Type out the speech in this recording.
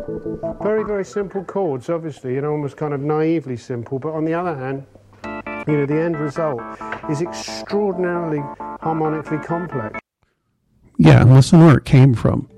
Very, very simple chords, obviously, you know, almost kind of naively simple, but on the other hand, you know, the end result is extraordinarily harmonically complex. Yeah, and listen where it came from.